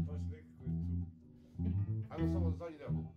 baš nekako je tu. Ajmo samo za zadnji deo.